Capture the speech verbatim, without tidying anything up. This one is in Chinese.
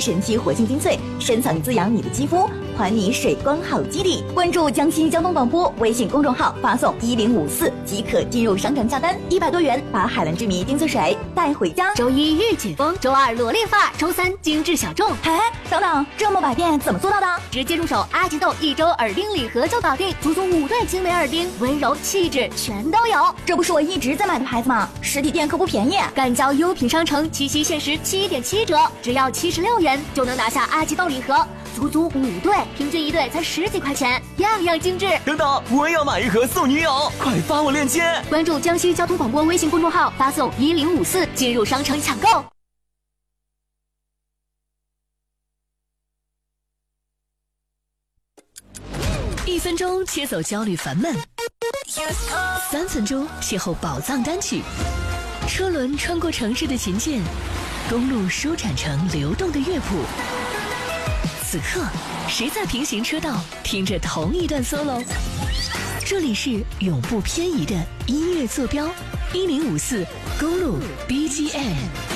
神奇活性精粹，深层滋养你的肌肤，还你水光好基底。关注江西交通广播微信公众号，发送一零五四即可进入商城下单，一百多元把海蓝之谜丁字水带回家。 周一日解封，周二裸恋发，周三精致小众。 哎，等等，这么百变怎么做到的？ 直接入手阿吉豆一周耳钉礼盒就搞定，足足五对精美耳钉，温柔气质全都有。 这不是我一直在买的牌子吗？实体店可不便宜。 赶交优品商城七夕限时七点七折，只要七十六元就能拿下阿吉豆礼盒，足足五对，平均一对才十几块钱，样样精致。 等等，我也要买一盒送女友，快发我链接！ 关注江西交通广播微信公众号，发送一零五四进入商城抢购。 一分钟切走焦虑烦闷，三分钟邂逅宝藏单曲。车轮穿过城市的琴键，公路舒展成流动的乐谱。此刻，谁在平行车道听着同一段 solo？ 这里是永不偏移的音乐坐标，一零五四公路 B G M。